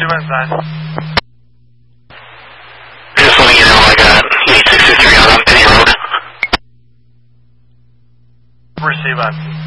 inside. Just letting you know I got lead 663 out on Penny Road. Receive on.